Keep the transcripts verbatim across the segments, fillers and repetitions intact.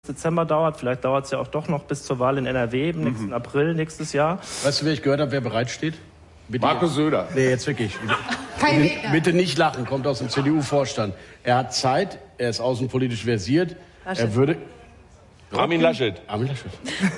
Dezember dauert. Vielleicht dauert es ja auch doch noch bis zur Wahl in N R W im nächsten mhm. April nächstes Jahr. Weißt du, wer ich gehört habe, wer bereitsteht? Bitte Markus Söder. Nee, jetzt wirklich. Kein bitte, bitte nicht lachen, kommt aus dem C D U-Vorstand. Er hat Zeit, er ist außenpolitisch versiert. Laschet. Er würde... Armin Laschet. Armin Laschet.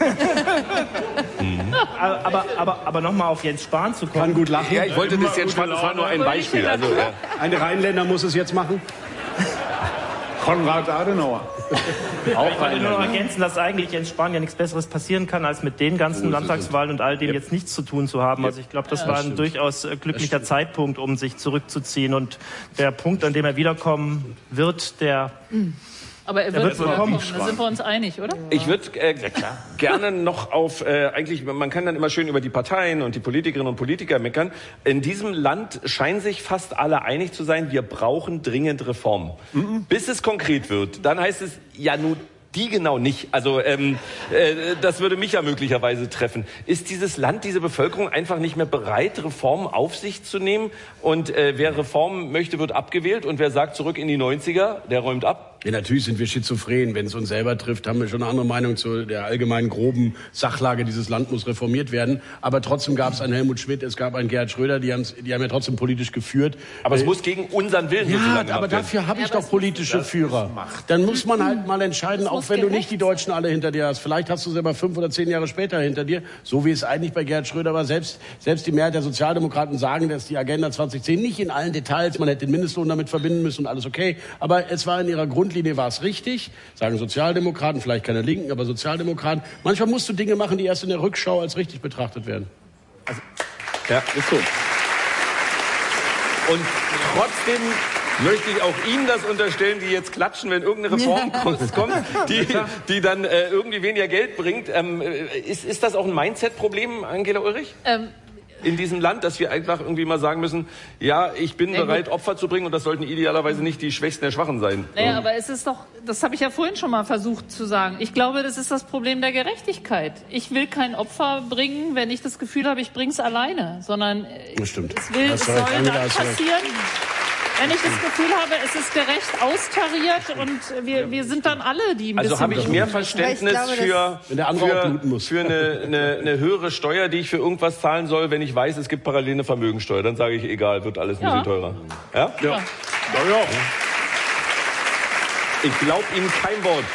mhm. Aber, aber, aber nochmal auf Jens Spahn zu kommen. Kann gut lachen. Ja, ich wollte das Jens Spahn, das war nur ein Beispiel. Also, ja. Ein Rheinländer muss es jetzt machen. Konrad Adenauer. Auch ich wollte nur noch ergänzen, dass eigentlich Jens Spahn ja nichts Besseres passieren kann, als mit den ganzen Landtagswahlen und all dem yep. jetzt nichts zu tun zu haben. Also ich glaube, das ja, war das ein durchaus glücklicher Zeitpunkt, um sich zurückzuziehen. Und der Punkt, an dem er wiederkommen wird, der... Mhm. Aber er wird, wird kommen, da sind wir uns einig, oder? Ich würde äh, gerne noch auf, äh, eigentlich, man kann dann immer schön über die Parteien und die Politikerinnen und Politiker meckern. In diesem Land scheinen sich fast alle einig zu sein, wir brauchen dringend Reformen. Mhm. Bis es konkret wird, dann heißt es, ja nun, die genau nicht. Also ähm, äh, das würde mich ja möglicherweise treffen. Ist dieses Land, diese Bevölkerung einfach nicht mehr bereit, Reformen auf sich zu nehmen? Und äh, wer Reformen möchte, wird abgewählt. Und wer sagt, zurück in die neunziger, der räumt ab? Ja, natürlich sind wir schizophren. Wenn es uns selber trifft, haben wir schon eine andere Meinung zu der allgemeinen groben Sachlage. Dieses Land muss reformiert werden. Aber trotzdem gab es einen Helmut Schmidt, es gab einen Gerhard Schröder, die, die haben ja trotzdem politisch geführt. Aber es äh, muss gegen unseren Willen ja, sozusagen aber dafür habe ich ja, doch politische Führer. Dann muss man halt mal entscheiden, auch wenn du nicht die Deutschen alle hinter dir hast. Vielleicht hast du sie aber fünf oder zehn Jahre später hinter dir. So wie es eigentlich bei Gerhard Schröder war. Selbst, selbst die Mehrheit der Sozialdemokraten sagen, dass die Agenda zwanzig zehn nicht in allen Details, man hätte den Mindestlohn damit verbinden müssen und alles okay. Aber es war in ihrer Grundlinie war es richtig. Sagen Sozialdemokraten, vielleicht keine Linken, aber Sozialdemokraten. Manchmal musst du Dinge machen, die erst in der Rückschau als richtig betrachtet werden. Also, ja, ist so. Und trotzdem möchte ich auch Ihnen das unterstellen, die jetzt klatschen, wenn irgendeine Reform kommt, die, die dann äh, irgendwie weniger Geld bringt. Ähm, ist, ist das auch ein Mindset-Problem, Angela Ulrich? Ähm. In diesem Land, dass wir einfach irgendwie mal sagen müssen, ja, ich bin ja, bereit, Opfer zu bringen und das sollten idealerweise nicht die Schwächsten der Schwachen sein. Naja, aber es ist doch, das habe ich ja vorhin schon mal versucht zu sagen, ich glaube, das ist das Problem der Gerechtigkeit. Ich will kein Opfer bringen, wenn ich das Gefühl habe, ich bringe es alleine, sondern das stimmt. es, will, es soll dann passieren, wenn ich das Gefühl habe, es ist gerecht austariert und wir, wir sind dann alle, die ein Also bisschen... habe ich mehr Verständnis ich glaube, für, für, für eine, eine, eine höhere Steuer, die ich für irgendwas zahlen soll, wenn ich weiß, es gibt parallel eine Vermögensteuer. Dann sage ich, egal, wird alles ein ja. bisschen teurer. Ja? Ja. Ja. Ja, ja. Ich glaube Ihnen kein Wort.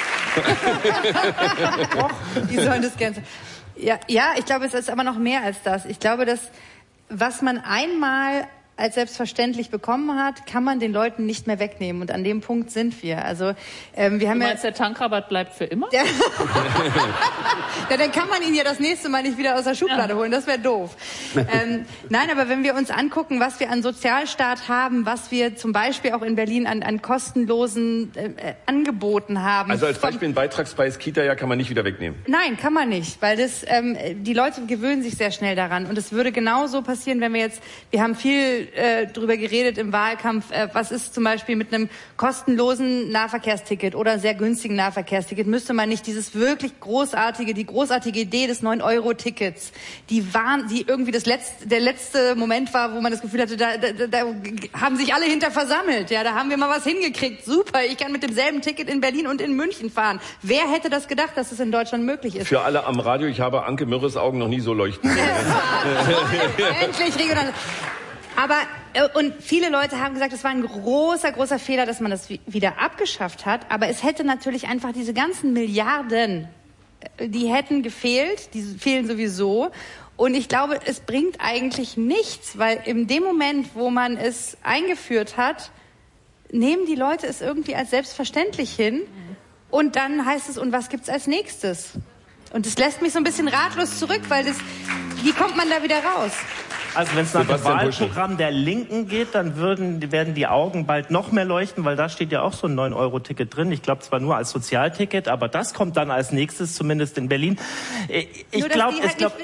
Doch, die sollen das gerne. Ja, ja, ich glaube, es ist aber noch mehr als das. Ich glaube, dass was man einmal als selbstverständlich bekommen hat, kann man den Leuten nicht mehr wegnehmen. Und an dem Punkt sind wir. Also ähm, wir haben du meinst, ja, der Tankrabatt bleibt für immer? Ja. Ja, dann kann man ihn ja das nächste Mal nicht wieder aus der Schublade ja. holen. Das wäre doof. ähm, nein, aber wenn wir uns angucken, was wir an Sozialstaat haben, was wir zum Beispiel auch in Berlin an, an kostenlosen äh, Angeboten haben. Also als Beispiel ein Beitragspreis Kita, ja, kann man nicht wieder wegnehmen. Nein, kann man nicht, weil das ähm, die Leute gewöhnen sich sehr schnell daran. Und es würde genauso passieren, wenn wir jetzt, wir haben viel Äh, drüber geredet im Wahlkampf, äh, was ist zum Beispiel mit einem kostenlosen Nahverkehrsticket oder sehr günstigen Nahverkehrsticket, müsste man nicht dieses wirklich großartige, die großartige Idee des neun Euro Tickets, die waren, die irgendwie das letzte, der letzte Moment war, wo man das Gefühl hatte, da, da, da haben sich alle hinter versammelt, ja, da haben wir mal was hingekriegt, super, ich kann mit demselben Ticket in Berlin und in München fahren. Wer hätte das gedacht, dass es in Deutschland möglich ist? Für alle am Radio, ich habe Anke Mürres Augen noch nie so leuchten. Endlich regional. Aber, und viele Leute haben gesagt, es war ein großer, großer Fehler, dass man das wieder abgeschafft hat. Aber es hätte natürlich einfach diese ganzen Milliarden, die hätten gefehlt, die fehlen sowieso. Und ich glaube, es bringt eigentlich nichts, weil in dem Moment, wo man es eingeführt hat, nehmen die Leute es irgendwie als selbstverständlich hin. Und dann heißt es, und was gibt's als nächstes? Und das lässt mich so ein bisschen ratlos zurück, weil das, wie kommt man da wieder raus? Also wenn es nach dem Wahlprogramm der Linken geht, dann würden, werden die Augen bald noch mehr leuchten, weil da steht ja auch so ein neun Euro Ticket drin. Ich glaube zwar nur als Sozialticket, aber das kommt dann als nächstes, zumindest in Berlin. Ich nur, dass glaub, die halt ich glaub, nicht wissen, wie sie es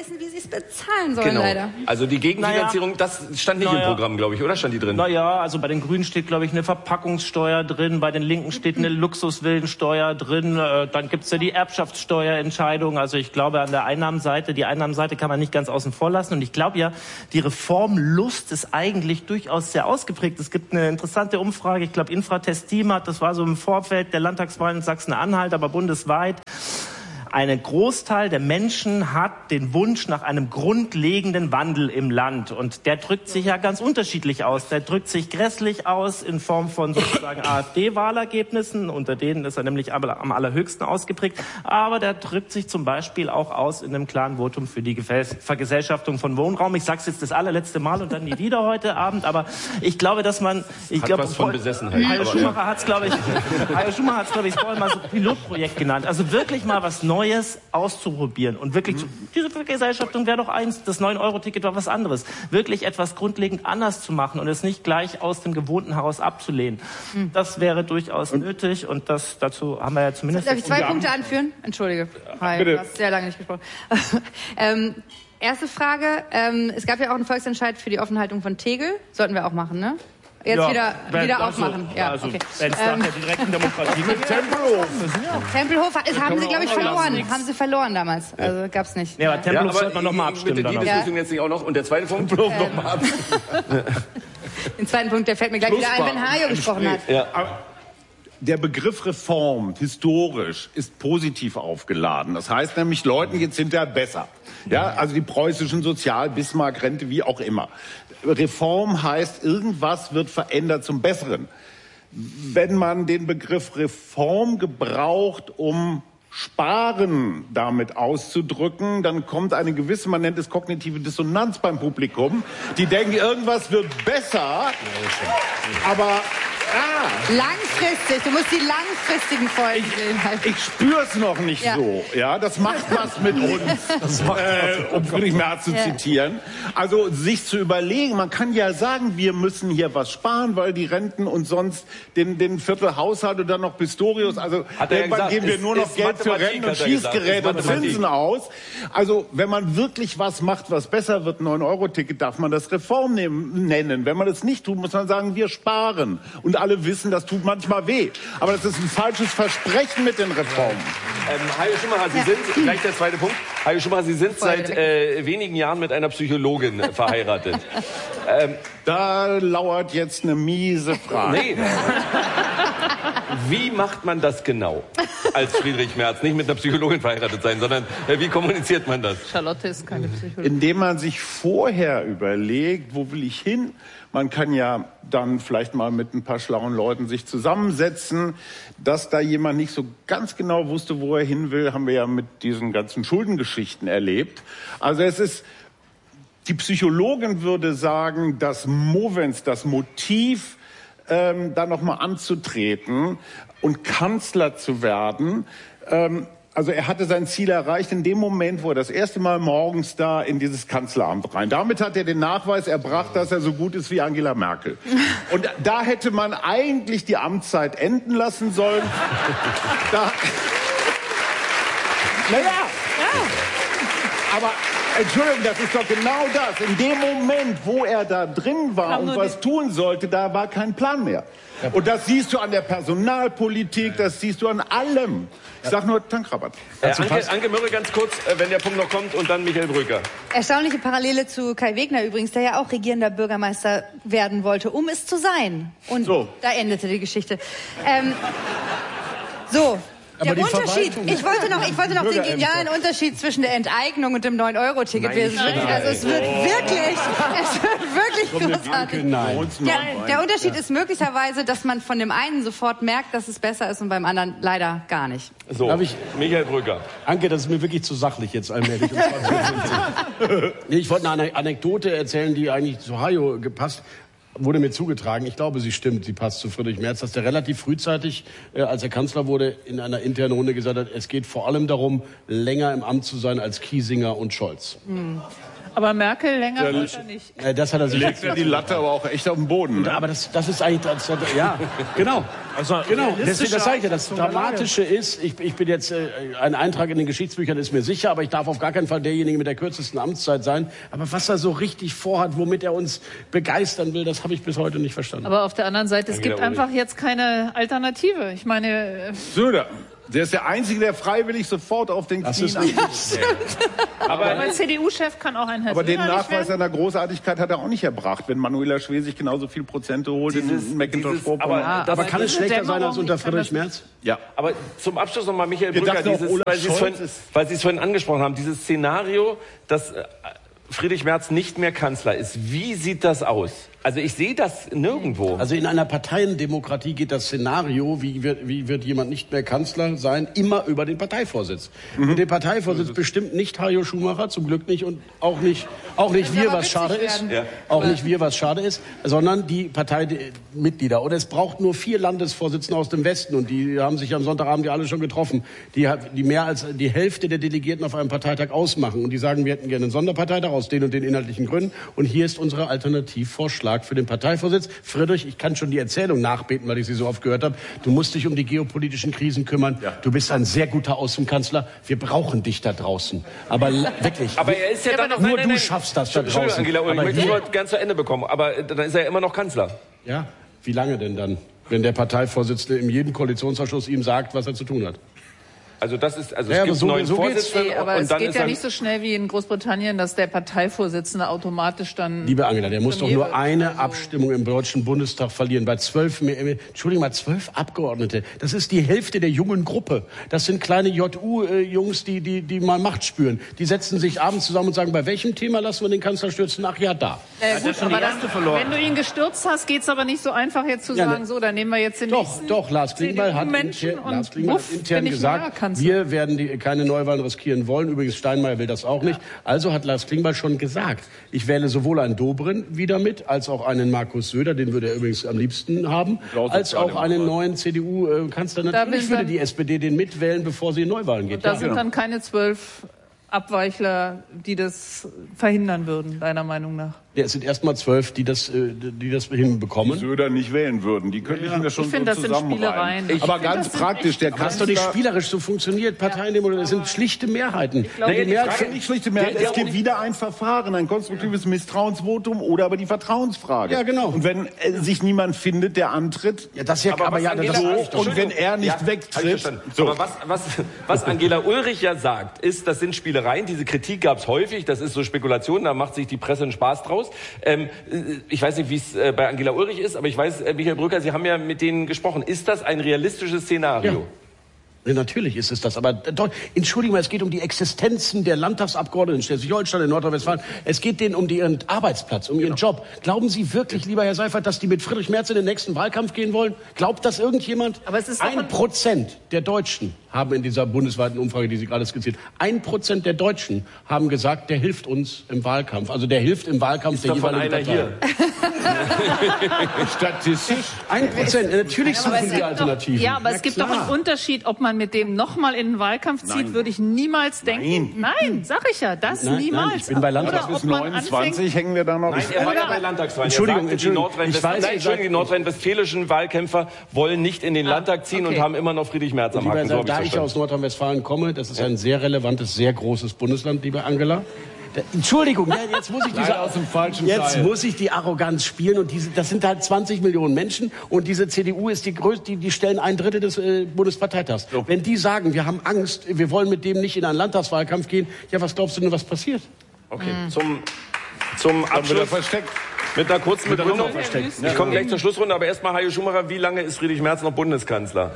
nichts bezahlen sollen, Genau. leider. Also die Gegenfinanzierung, Naja. das stand nicht Naja. im Programm, glaube ich, oder? Stand die drin? Naja, also bei den Grünen steht, glaube ich, eine Verpackungssteuer drin, bei den Linken steht eine Luxusvillensteuer drin, äh, dann gibt's ja die Erbschaftssteuerentscheidung. Also ich glaube, an der Einnahmenseite, die Einnahmenseite kann man nicht ganz außen vor lassen. Und ich glaube ja, die Reformlust ist eigentlich durchaus sehr ausgeprägt. Es gibt eine interessante Umfrage, ich glaube, Infratest Team hat, das war so im Vorfeld der Landtagswahlen in Sachsen-Anhalt, aber bundesweit. Ein Großteil der Menschen hat den Wunsch nach einem grundlegenden Wandel im Land. Und der drückt sich ja ganz unterschiedlich aus. Der drückt sich grässlich aus in Form von sozusagen AfD-Wahlergebnissen. Unter denen ist er nämlich am allerhöchsten ausgeprägt. Aber der drückt sich zum Beispiel auch aus in einem klaren Votum für die Vergesellschaftung von Wohnraum. Ich sage es jetzt das allerletzte Mal und dann nie wieder heute Abend. Aber ich glaube, dass man... Ich Hat glaube, was von Besessenheit. Hajo Schumacher hat es, glaube ich, Hajo Schumacher hat es, glaube ich, vorhin mal so Pilotprojekt genannt. Also wirklich mal was Neues auszuprobieren und wirklich, zu, diese Vergesellschaftung wäre doch eins, das neun Euro Ticket war was anderes, wirklich etwas grundlegend anders zu machen und es nicht gleich aus dem Gewohnten heraus abzulehnen. Mhm. Das wäre durchaus nötig und das, dazu haben wir ja zumindest... Darf ich zwei Punkte anführen? Entschuldige, Hi, du hast sehr lange nicht gesprochen. ähm, erste Frage, ähm, es gab ja auch einen Volksentscheid für die Offenhaltung von Tegel, sollten wir auch machen, ne? Jetzt ja, wieder, wenn, wieder also, aufmachen. Ja, also, okay. wenn es ähm, nach der direkten Demokratie mit Tempelhof. Tempelhof ist, haben sie, glaube ich, verloren. Haben sie verloren damals. Also gab's nicht. Ja, aber Tempelhof ja, sollte man noch mal abstimmen. Bitte die dann Diskussion jetzt nicht auch noch. Und der zweite Punkt? Tempelhof noch mal ab. Den zweiten Punkt, der fällt mir gleich wieder ein, wenn Hajo gesprochen hat. Ja. Der Begriff Reform, historisch, ist positiv aufgeladen. Das heißt nämlich, Leuten geht's hinterher besser. Ja, also die preußischen Sozial-, Bismarck-Rente, wie auch immer. Reform heißt, irgendwas wird verändert zum Besseren. Wenn man den Begriff Reform gebraucht, um Sparen damit auszudrücken, dann kommt eine gewisse, man nennt es kognitive Dissonanz beim Publikum. Die denken, irgendwas wird besser, aber ah, Langfristig, du musst die langfristigen Folgen sehen. Halt. ich spür's noch nicht Ja. so. Ja, das macht was mit uns, äh, um Friedrich Merz zu Ja. zitieren. Also sich zu überlegen, man kann ja sagen, wir müssen hier was sparen, weil die Renten und sonst den, den Viertelhaushalt und dann noch Pistorius, also Hat er ja irgendwann gesagt, geben wir ist- nur noch ist Geld für Mathematik, Rennen und hat er gesagt, Schießgeräte ist und Mathematik. Zinsen aus. Also wenn man wirklich was macht, was besser wird, neun Euro Ticket, darf man das Reform nehmen, nennen. Wenn man das nicht tut, muss man sagen, wir sparen. Und alle wissen, das tut manchmal weh. Aber das ist ein falsches Versprechen mit den Reformen. Ähm, Hajo Schumacher, Sie sind, gleich der zweite Punkt. Hajo Schumacher, Sie sind seit äh, wenigen Jahren mit einer Psychologin äh, verheiratet. ähm, Da lauert jetzt eine miese Frage. nee. Wie macht man das genau als Friedrich Merz? Nicht mit einer Psychologin verheiratet sein, sondern äh, wie kommuniziert man das? Charlotte ist keine Psychologin. Indem man sich vorher überlegt, wo will ich hin? Man kann ja dann vielleicht mal mit ein paar schlauen Leuten sich zusammensetzen. Dass da jemand nicht so ganz genau wusste, wo er hin will, haben wir ja mit diesen ganzen Schuldengeschichten erlebt. Also es ist, die Psychologin würde sagen, das Movens, das Motiv, ähm, da nochmal anzutreten und Kanzler zu werden, ähm, also er hatte sein Ziel erreicht in dem Moment, wo er das erste Mal morgens da in dieses Kanzleramt rein. Damit hat er den Nachweis erbracht, dass er so gut ist wie Angela Merkel. Und da hätte man eigentlich die Amtszeit enden lassen sollen. Da, naja, aber Entschuldigung, das ist doch genau das. In dem Moment, wo er da drin war und was tun sollte, da war kein Plan mehr. Und das siehst du an der Personalpolitik, das siehst du an allem. Ich sag nur Tankrabatt. Äh, Anke, Anke Mürre, ganz kurz, äh, wenn der Punkt noch kommt, und dann Michael Brücker. Erstaunliche Parallele zu Kai Wegner übrigens, der ja auch regierender Bürgermeister werden wollte, um es zu sein. Und So. da endete die Geschichte. Ähm, so. Der Aber die Unterschied, Verwaltung- ich wollte noch, ich wollte noch den Bürgerämter. genialen Unterschied zwischen der Enteignung und dem neun Euro Ticket. Nein, Es wird, nein. also es wird wirklich, es wird wirklich großartig. Nein. Der, der Unterschied ist möglicherweise, dass man von dem einen sofort merkt, dass es besser ist und beim anderen leider gar nicht. So, Darf ich- Michael Brücker. Anke, das ist mir wirklich zu sachlich jetzt allmählich. um zwanzig Uhr fünfzehn. Nee, ich wollte eine Anekdote erzählen, die eigentlich zu Hajo gepasst wurde mir zugetragen. Ich glaube, sie stimmt. Sie passt zu Friedrich Merz, dass der relativ frühzeitig, äh, als er Kanzler wurde, in einer internen Runde gesagt hat, es geht vor allem darum, länger im Amt zu sein als Kiesinger und Scholz. Aber Merkel länger Ja, wollte er nicht. Äh, das hat er sich Legt er die Latte aber auch echt auf den Boden. Ne? Aber das, das ist eigentlich, das, ja, genau. Also, Genau, deswegen, das sage ich ja, das Dramatische ist, ich, ich bin jetzt, äh, ein Eintrag in den Geschichtsbüchern ist mir sicher, aber ich darf auf gar keinen Fall derjenige mit der kürzesten Amtszeit sein. Aber was er so richtig vorhat, womit er uns begeistern will, das habe ich bis heute nicht verstanden. Aber auf der anderen Seite, es gibt einfach jetzt keine Alternative. Ich meine... Söder, der ist der Einzige, der freiwillig sofort auf den Das Knien ist angeht. Aber ein C D U-Chef kann auch ein Herr Aber den Söder nicht Nachweis werden. seiner Großartigkeit hat er auch nicht erbracht, wenn Manuela Schwesig genauso viel Prozente holt Dieses- in Macintosh-Vorpommern. dieses- aber- Ja, aber kann es diese schlechter sein als Dämmerung, unter ich kann Friedrich das- Merz? Ja. Aber zum Abschluss nochmal Michael Wir Brücker, dachten auch, dieses, Olaf weil Sie es Scholz vorhin, ist- weil Sie es vorhin angesprochen haben, dieses Szenario, dass äh, Friedrich Merz nicht mehr Kanzler ist. Wie sieht das aus? Also ich sehe das nirgendwo. Also in einer Parteiendemokratie geht das Szenario, wie wird, wie wird jemand nicht mehr Kanzler sein, immer über den Parteivorsitz. Mhm. Und den Parteivorsitz bestimmt nicht Hajo Schumacher, zum Glück nicht, und auch nicht, auch nicht Könnte wir, aber was schade witzig ist, werden. Ja. auch nicht wir, was schade ist, sondern die Parteimitglieder. Und es braucht nur vier Landesvorsitzende aus dem Westen, und die haben sich am Sonntagabend ja alle schon getroffen, die, die mehr als die Hälfte der Delegierten auf einem Parteitag ausmachen. Und die sagen, wir hätten gerne einen Sonderparteitag aus den und den inhaltlichen Gründen. Und hier ist unser Alternativvorschlag für den Parteivorsitz. Friedrich, ich kann schon die Erzählung nachbeten, weil ich sie so oft gehört habe. Du musst dich um die geopolitischen Krisen kümmern. Ja. Du bist ein sehr guter Außenkanzler. Wir brauchen dich da draußen. Aber wirklich. Aber er ist ja, Ja, dann aber noch... nur nein, nein, du nein. schaffst das da Entschuldigung, draußen. Angela, Aber ich möchte hier- es nur ganz zu Ende bekommen. Aber dann ist er ja immer noch Kanzler. Ja, wie lange denn dann? Wenn der Parteivorsitzende in jedem Koalitionsausschuss ihm sagt, was er zu tun hat. Also das ist, also Ja, es aber gibt so- einen neuen so geht's. Vorsitzenden Nee, aber und es dann geht ist ja er... nicht so schnell wie in Großbritannien, dass der Parteivorsitzende automatisch dann... Liebe Angela, der muss doch Premier nur wird. eine Also- Abstimmung im Deutschen Bundestag verlieren. Bei zwölf, Entschuldigung mal, zwölf Abgeordnete. Das ist die Hälfte der jungen Gruppe. Das sind kleine J U-Jungs, die, die, die mal Macht spüren. Die setzen sich abends zusammen und sagen, bei welchem Thema lassen wir den Kanzler stürzen? Ach ja, da. Äh, gut, schon die aber erste dann, verloren. wenn du ihn gestürzt hast, geht's aber nicht so einfach jetzt zu Ja, sagen, ne- so, dann nehmen wir jetzt den Doch, nächsten doch, Lars Klingbeil hat, Menschen inter, und Lars Klingbeil wuff, hat intern bin ich gesagt, Kanzler. wir werden die, keine Neuwahlen riskieren wollen. Übrigens, Steinmeier will das auch nicht. Also hat Lars Klingbeil schon gesagt, ich wähle sowohl einen Dobrindt wieder mit, als auch einen Markus Söder, den würde er übrigens am liebsten haben, als auch einen neuen C D U-Kanzler. Natürlich will würde dann- die S P D den mitwählen, bevor sie in Neuwahlen geht. Da Ja. sind dann keine zwölf Abweichler, die das verhindern würden, deiner Meinung nach. Ja, es sind erstmal zwölf, die das, äh, die das hinbekommen. Söder nicht wählen würden. Die könnte ich mir schon Ich finde, so das sind zusammenreihen. Spielereien. Ich Aber finde, ganz das sind praktisch, echt- der Aber das ist doch nicht Kanzler... spielerisch, so funktioniert Parteiendemokratie. Das sind schlichte Mehrheiten. glaube, Wenn die die Mehrheit- Frage nicht schlichte Mehrheit. Der- der- Es gibt wieder ein Verfahren, ein konstruktives Misstrauensvotum oder aber die Vertrauensfrage. Ja, genau. Und wenn äh, sich niemand findet, der antritt, Ja, das ja, aber, was ja, Angela- das, Angela- und wenn er nicht Ja, hab ich wegtritt, verstanden. so. Aber was, was, was Angela Ulrich ja sagt, ist, das sind Spielereien. Diese Kritik gab es häufig. Das ist so Spekulation. Da macht sich die Presse einen Spaß draus. Ähm, ich weiß nicht, wie es äh, bei Angela Ulrich ist, aber ich weiß, äh, Michael Brücker, Sie haben ja mit denen gesprochen. Ist das ein realistisches Szenario? Ja. Ja, natürlich ist es das. Aber doch, Entschuldigung, es geht um die Existenzen der Landtagsabgeordneten in Schleswig-Holstein, in Nordrhein-Westfalen. Es geht denen um ihren Arbeitsplatz, um ihren Job. Glauben Sie wirklich, lieber Herr Seifert, dass die mit Friedrich Merz in den nächsten Wahlkampf gehen wollen? Glaubt das irgendjemand? Aber es ist doch ein ein- Prozent der Deutschen haben in dieser bundesweiten Umfrage, die Sie gerade skizziert, ein Prozent der Deutschen haben gesagt, der hilft uns im Wahlkampf. Also der hilft im Wahlkampf Ist der davon jeweiligen einer Partei. hier? statistisch... Ein Prozent. Natürlich Aber es suchen gibt die doch- Alternativen. Ja, aber Na es gibt klar. doch einen Unterschied, ob man mit dem nochmal in den Wahlkampf zieht, würde ich niemals denken. Nein, sag ich ja, das Nein, nein, niemals. ich bin bei Landtags- Oder Bis ob man neunundzwanzig anfängt- hängen wir da noch... Nein, er war ja Oder- bei Landtagswahlen. Entschuldigung, er sagte, die Entschuldigung. Nordrhein Ich weiß, Nein, ihr Entschuldigung, die sagt- nordrhein-westfälischen Wahlkämpfer wollen nicht in den Landtag ziehen okay. und haben immer noch Friedrich Merz am Lieber Haken. So Herr, hab da ich's ich verstanden. aus Nordrhein-Westfalen komme, das ist ein sehr relevantes, sehr großes Bundesland, liebe Angela. Da, Entschuldigung, ja, jetzt muss ich diese, Leider aus dem falschen jetzt Teil. muss ich die Arroganz spielen und diese, das sind halt zwanzig Millionen Menschen und diese C D U ist die größte, die, die stellen ein Drittel des äh, Bundesparteitags. So. Wenn die sagen, wir haben Angst, wir wollen mit dem nicht in einen Landtagswahlkampf gehen, ja, was glaubst du denn, was passiert? Okay, zum, zum Dann wird er Abschluss versteckt. mit einer kurzen Wird er Begründung. nochmal versteckt. Ich komme gleich zur Schlussrunde, aber erstmal Hajo Schumacher, wie lange ist Friedrich Merz noch Bundeskanzler?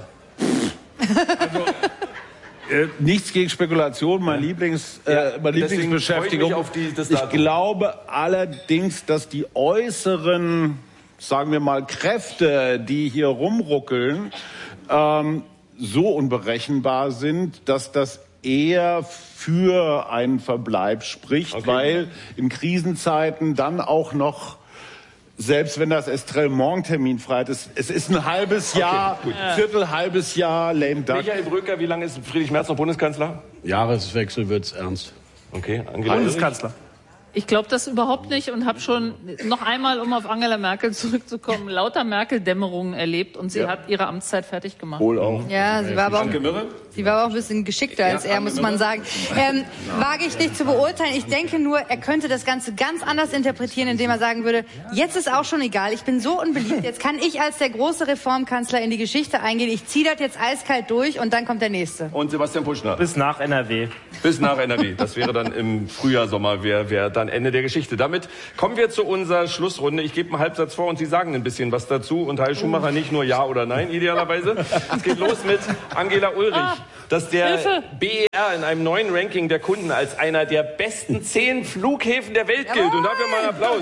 Äh, nichts gegen Spekulation, mein Lieblings, Ja, äh, meine deswegen Lieblingsbeschäftigung. freue ich mich auf die- das ich Datum. glaube allerdings, dass die äußeren, sagen wir mal, Kräfte, die hier rumruckeln, ähm, so unberechenbar sind, dass das eher für einen Verbleib spricht, Okay. weil in Krisenzeiten dann auch noch, selbst wenn das Estremont-Termin frei ist, es ist ein halbes Jahr, gut. Viertel, halbes Jahr, lame duck. Michael Brücker, wie lange ist Friedrich Merz noch Bundeskanzler? Jahreswechsel wird's ernst. Okay, Angela Ulrich? Bundeskanzler. Ich glaube das überhaupt nicht und habe schon noch einmal, um auf Angela Merkel zurückzukommen, lauter Merkel-Dämmerungen erlebt und sie ja. hat ihre Amtszeit fertig gemacht. Wohl auch. Ja, sie war aber auch, sie war aber auch ein bisschen geschickter als ja, er, muss man sagen. Ähm, wage ich nicht zu beurteilen. Ich denke nur, er könnte das Ganze ganz anders interpretieren, indem er sagen würde, jetzt ist auch schon egal, ich bin so unbeliebt, jetzt kann ich als der große Reformkanzler in die Geschichte eingehen, ich ziehe das jetzt eiskalt durch und dann kommt der Nächste. Und Sebastian Puschner? Bis nach N R W. Bis nach N R W. Das wäre dann im Frühjahr, Sommer, wäre wär dann Ende der Geschichte. Damit kommen wir zu unserer Schlussrunde. Ich gebe einen Halbsatz vor und Sie sagen ein bisschen was dazu. Und Heil Schumacher nicht nur Ja oder Nein, idealerweise. Es geht los mit Angela Ulrich, ah, dass der Hilfe. B E R in einem neuen Ranking der Kunden als einer der besten zehn Flughäfen der Welt gilt. Und dafür mal einen Applaus.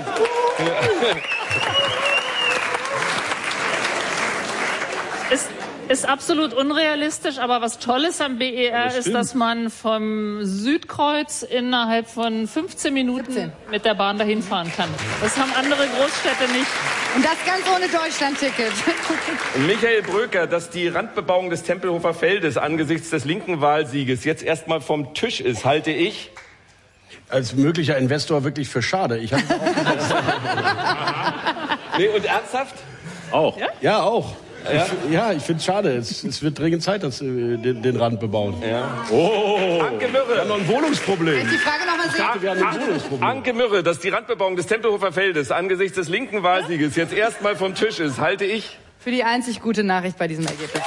Ist, ist absolut unrealistisch, aber was Tolles am B E R das ist, dass man vom Südkreuz innerhalb von fünfzehn Minuten siebzehn mit der Bahn dahin fahren kann. Das haben andere Großstädte nicht. Und das ganz ohne Deutschlandticket. Michael Bröker, dass die Randbebauung des Tempelhofer Feldes angesichts des linken Wahlsieges jetzt erstmal vom Tisch ist, halte ich als möglicher Investor wirklich für schade. Ich habe es auch gesetzt. Nee, und ernsthaft? Auch. Ja, ja auch. Ja, ich, ja, ich finde es schade. Es, es wird dringend Zeit, dass wir den, den Rand bebauen. Ja. Oh, Anke Mürre. Wir haben noch ein Wohnungsproblem. Jetzt die Frage noch mal dachte, wir haben ein Wohnungsproblem. Anke Mürre, dass die Randbebauung des Tempelhofer Feldes angesichts des linken Wahlsieges jetzt erstmal vom Tisch ist, halte ich für die einzig gute Nachricht bei diesem Ergebnis.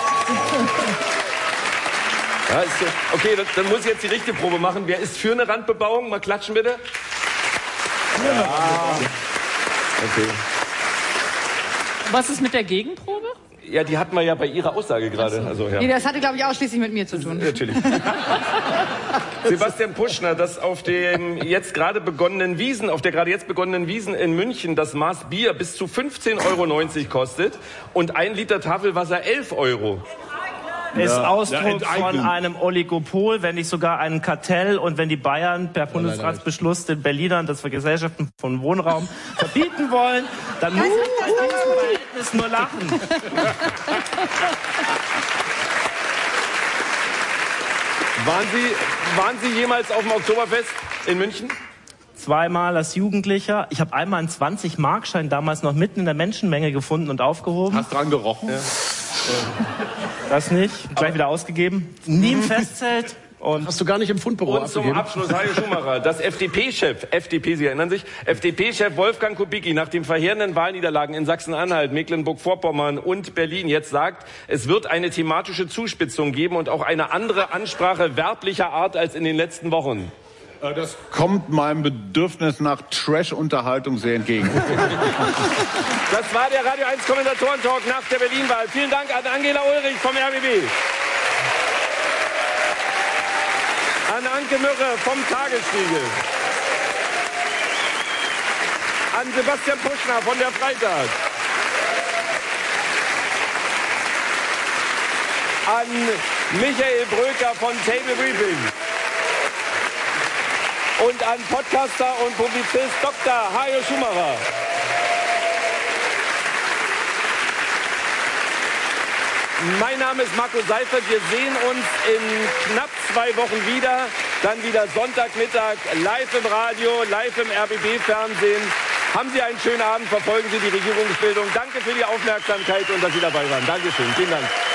Ja, ist so. Okay, dann, dann muss ich jetzt die richtige Probe machen. Wer ist für eine Randbebauung? Mal klatschen bitte. Ja. Okay. Was ist mit der Gegenprobe? Ja, die hatten wir ja bei Ihrer Aussage gerade. Also, ja. Nee, das hatte, glaube ich, ausschließlich mit mir zu tun. Natürlich. Sebastian Puschner, dass auf dem jetzt gerade begonnenen Wiesen, auf der gerade jetzt begonnenen Wiesen in München das Maß Bier bis zu fünfzehn Euro neunzig kostet und ein Liter Tafelwasser elf Euro. Ist ja, Ausdruck von einem Oligopol, wenn nicht sogar einem Kartell. Und wenn die Bayern per Bundesratsbeschluss den Berlinern das für Gesellschaften von Wohnraum verbieten wollen, dann muss das nur lachen. Waren Sie, waren Sie jemals auf dem Oktoberfest in München? Zweimal als Jugendlicher. Ich habe einmal einen zwanzig-Mark-Schein damals noch mitten in der Menschenmenge gefunden und aufgehoben. Hast dran gerochen? Ja. Das nicht. Gleich Aber wieder ausgegeben. Nie im Festzelt. Und hast du gar nicht im Fundbüro Und zum Abschluss, Heil Schumacher, dass F D P-Chef, F D P, Sie erinnern sich, F D P-Chef Wolfgang Kubicki nach den verheerenden Wahlniederlagen in Sachsen-Anhalt, Mecklenburg-Vorpommern und Berlin jetzt sagt, es wird eine thematische Zuspitzung geben und auch eine andere Ansprache werblicher Art als in den letzten Wochen. Das kommt meinem Bedürfnis nach Trash-Unterhaltung sehr entgegen. Das war der Radio eins Kommentatoren-Talk nach der Berlin-Wahl. Vielen Dank an Angela Ulrich vom R B B. An Anke Mürre vom Tagesspiegel. An Sebastian Puschner von der Freitag. An Michael Bröker von Table Briefing. Und an Podcaster und Publizist Doktor Hajo Schumacher. Mein Name ist Marco Seifert. Wir sehen uns in knapp zwei Wochen wieder. Dann wieder Sonntagmittag live im Radio, live im R B B-Fernsehen. Haben Sie einen schönen Abend, verfolgen Sie die Regierungsbildung. Danke für die Aufmerksamkeit und dass Sie dabei waren. Dankeschön. Vielen Dank.